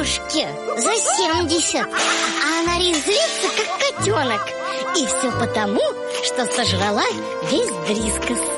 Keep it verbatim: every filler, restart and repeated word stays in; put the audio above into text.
бабушке за семьдесят, а она резвится, как котенок. И все потому, что сожрала весь дрискос.